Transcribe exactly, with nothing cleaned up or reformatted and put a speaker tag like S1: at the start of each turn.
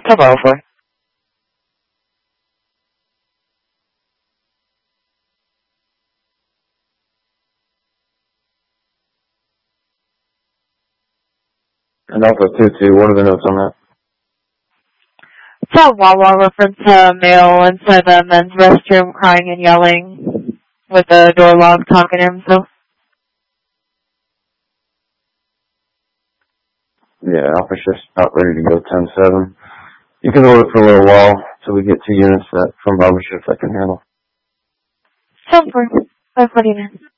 S1: Come over.
S2: And also, two two, what are the notes on that?
S1: It's a Wawa reference to a male inside the men's restroom crying and yelling with the door locked, talking to himself.
S2: Yeah, Alpha shift's about ready to go ten seven. You can hold it for a little while till we get two units that from Bravo shift that can handle.
S1: Super. five forty-nine.